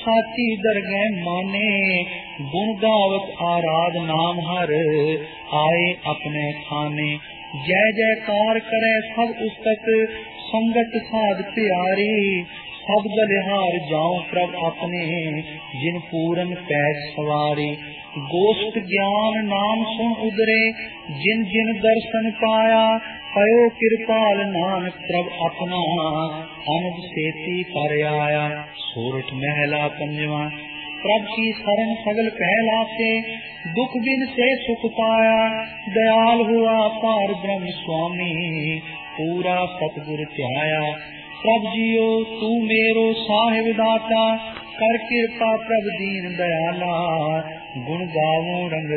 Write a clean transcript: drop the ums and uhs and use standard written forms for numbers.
साची दरगह माने, गुण गावत आराध नाम हर, आए अपने खाने। जय जयकार करे सब उस्तक, संगत साध प्यारी, सब बलिहार जाऊं प्रभ अपने, जिन पूरन पैज सवारी। गोष्ठ ज्ञान नाम सुन उदरे, जिन जिन दर्शन पाया, पयो कृपाल नानक प्रभ अपना, अनंद सेती कर आया। सोरठ महला पंजवा। प्रभ की शरण सगल कहलाते, दुख बिन से सुख पाया, दयाल हुआ पार ब्रह्म स्वामी, पूरा सतगुर ध्याया। प्रभ जियो तू मेरो साहिब दाता, कर कृपा प्रभ दीन दयाला, गुण गावों रंग